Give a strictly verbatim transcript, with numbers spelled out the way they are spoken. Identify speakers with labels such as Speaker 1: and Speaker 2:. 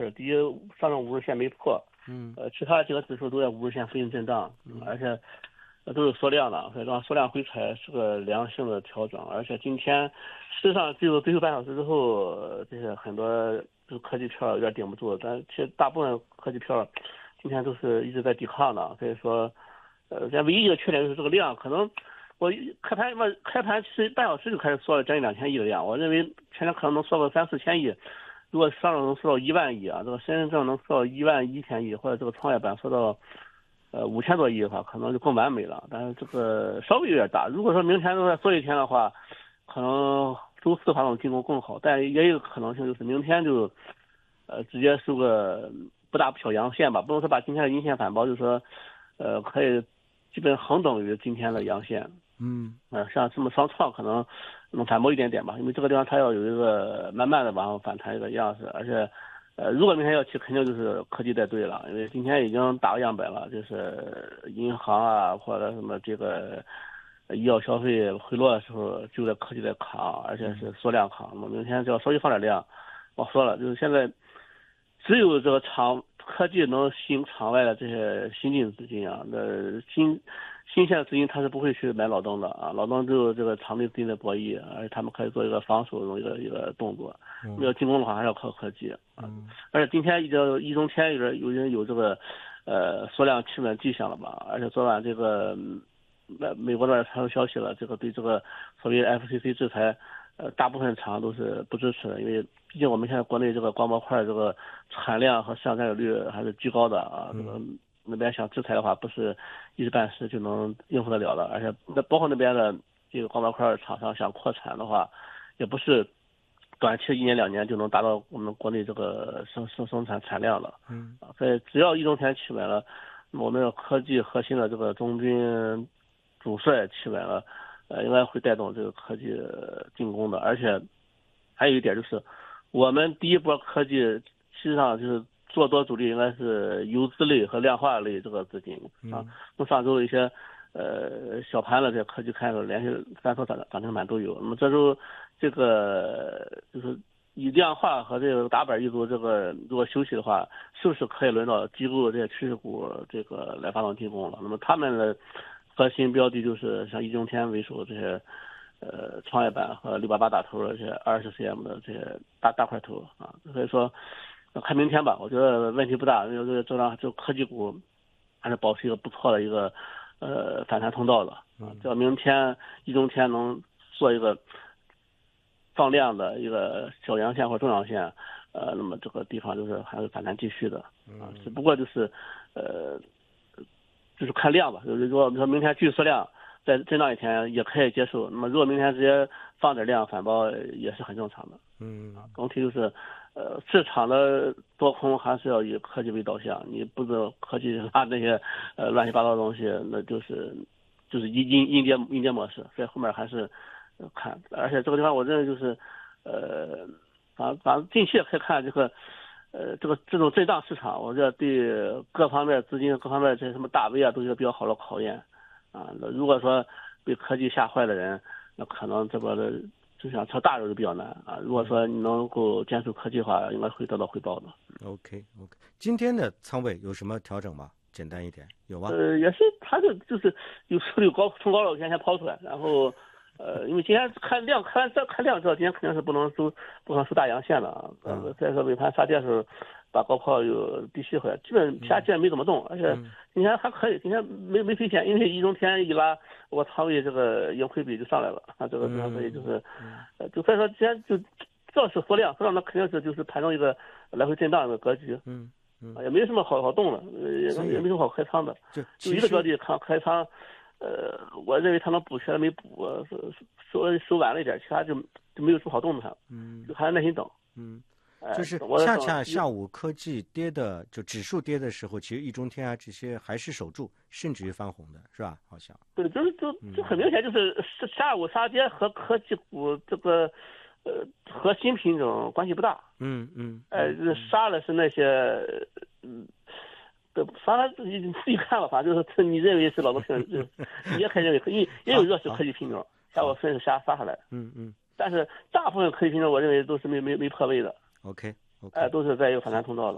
Speaker 1: 是第一，上证五十线没破，
Speaker 2: 嗯，
Speaker 1: 呃，其他几个指数都在五十线附近震荡，嗯、而且都是缩量的，所以说缩量回踩是个良性的调整。而且今天实际上只有最后半小时之后，这些很多就是科技票有点顶不住，但其实大部分科技票今天都是一直在抵抗的。所以说，呃，现在唯一一个缺点就是这个量，可能我开盘嘛，开盘其实半小时就开始缩了将近两千亿的量，我认为前天可能能缩个三四千亿。如果上证能缩到一万亿啊，这个深圳证能缩到一万一千亿，或者这个创业板缩到呃五千多亿的话，可能就更完美了。但是这个稍微有点大。如果说明天能再缩一天的话，可能周四发动进攻更好。但也有可能性就是明天就呃直接收个不大不小阳线吧，不能说把今天的阴线反包，就是说呃可以基本恒等于今天的阳线。
Speaker 2: 嗯，
Speaker 1: 呃，像这么双创可能能反驳一点点吧，因为这个地方它要有一个慢慢的往上反弹一个样式，而且，呃，如果明天要起，肯定就是科技带队了，因为今天已经打个样本了，就是银行啊或者什么这个医药消费回落的时候，就在科技在扛，而且是缩量扛。那么明天只要稍微放点量，我说了，就是现在只有这个场科技能吸引场外的这些新进资金啊，那新。新鲜的资金他是不会去买老登的啊，老登只有这个场内资金的博弈，而且他们可以做一个防守的一个一个动作，要进攻的话还是要靠科技啊。而且今天一直一中天有人有人有这个呃缩量企稳迹象了吧？而且昨晚这个美美国那边传出消息了，这个对这个所谓 F C C 制裁，呃大部分厂都是不支持的，因为毕竟我们现在国内这个光模块这个产量和市场占有率还是居高的啊，这个。那边想制裁的话，不是一时半时就能应付得了的，而且那包括那边的这个光模块厂商想扩产的话，也不是短期一年两年就能达到我们国内这个生生生产产量的。
Speaker 2: 嗯，
Speaker 1: 所以只要一中天企稳了，我们的科技核心的这个中军主帅企稳了，呃，应该会带动这个科技进攻的。而且还有一点就是，我们第一波科技实际上就是。做多主力应该是游资类和量化类这个资金啊，从上周一些呃小盘的这些科技开始连续三头涨涨停板都有。那么这周这个就是以量化和这个打板一族这个如果休息的话，是不是可以轮到机构这些趋势股这个来发动进攻了？那么他们的核心标的就是像易中天为首这些呃创业板和六八八打头这些二十 C M 的这些大大块头啊，所以说。看明天吧，我觉得问题不大，因为这个这张就科技股还是保持一个不错的一个呃反弹通道的啊。只要明天一中天能做一个放量的一个小阳线或中阳线，呃，那么这个地方就是还是反弹继续的啊。只不过就是呃就是看量吧，就是说说明天继续缩量，再震荡一天也可以接受。那么如果明天直接放点量反包也是很正常的。
Speaker 2: 嗯，
Speaker 1: 总体就是。呃，市场的多空还是要以科技为导向，你不能科技拉那些呃乱七八糟的东西，那就是就是阴阴阴跌阴跌模式，所以后面还是看，而且这个地方我认为就是呃，反反正近期也可以看这个呃这个这种震荡市场，我觉得对各方面资金各方面这些什么大 V 啊都是一个比较好的考验啊。那如果说被科技吓坏的人，那可能这个的。就想炒大肉就比较难啊！如果说你能够坚守科技的话，应该会得到回报的。
Speaker 2: OK OK， 今天的仓位有什么调整吗？简单一点，有吗？
Speaker 1: 呃，也是，它就就是有时候有高冲高了，我先先抛出来，然后呃，因为今天看量看这看量知道今天肯定是不能收不能收大阳线的啊。呃，再说尾盘杀跌的时候，把高抛又低吸回来，基本其他基本没怎么动，而且今天还可以，今天没没赔钱，因为一中天一拉。我仓位这个盈亏比就上来了，啊，这个所以就是，呃，就所以说，既然就只要是缩量，缩量那肯定是就是盘中一个来回震荡的格局，
Speaker 2: 嗯嗯，
Speaker 1: 也没什么好好动的，也也没什么好开仓的，
Speaker 2: 就
Speaker 1: 就一个标的开开仓，呃，我认为它能补缺的没补，收收收晚了一点，其他就就没有什么好动的它，
Speaker 2: 嗯，
Speaker 1: 就还是耐心等，
Speaker 2: 嗯。就是恰恰下午科技跌的，就指数跌的时候，其实易中天啊这些还是守住，甚至于翻红的，是吧？好像
Speaker 1: 对，就是就就很明显，就是下午杀跌和科技股这个呃核心品种关系不大。
Speaker 2: 嗯嗯。
Speaker 1: 哎、呃，杀的是那些嗯，对，杀了自己自己看了，反正就是你认为是老多品种，你也可以认为，也也有热势科技品种，下午顺势杀杀下来。
Speaker 2: 嗯嗯。
Speaker 1: 但是大部分科技品种，我认为都是没没没破位的。
Speaker 2: OK OK，
Speaker 1: 哎、呃，都是在一个反弹通道了。